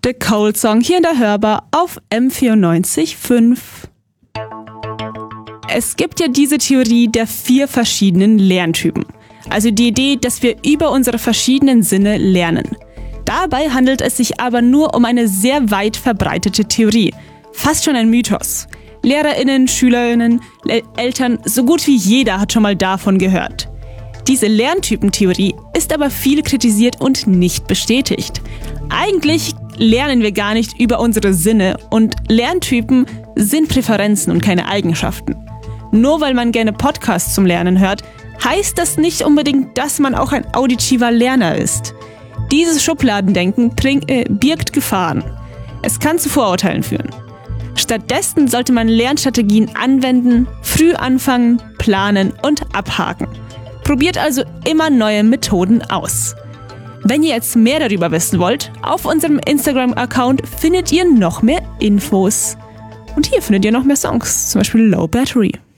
The Cold Song hier in der Hörbar auf M94.5. Es gibt ja diese Theorie der 4 verschiedenen Lerntypen. Also die Idee, dass wir über unsere verschiedenen Sinne lernen. Dabei handelt es sich aber nur um eine sehr weit verbreitete Theorie. Fast schon ein Mythos. LehrerInnen, SchülerInnen, Eltern, so gut wie jeder hat schon mal davon gehört. Diese Lerntypentheorie ist aber viel kritisiert und nicht bestätigt. Eigentlich lernen wir gar nicht über unsere Sinne und Lerntypen sind Präferenzen und keine Eigenschaften. Nur weil man gerne Podcasts zum Lernen hört, heißt das nicht unbedingt, dass man auch ein auditiver Lerner ist. Dieses Schubladendenken birgt Gefahren. Es kann zu Vorurteilen führen. Stattdessen sollte man Lernstrategien anwenden, früh anfangen, planen und abhaken. Probiert also immer neue Methoden aus. Wenn ihr jetzt mehr darüber wissen wollt, auf unserem Instagram-Account findet ihr noch mehr Infos. Und hier findet ihr noch mehr Songs, zum Beispiel Low Battery.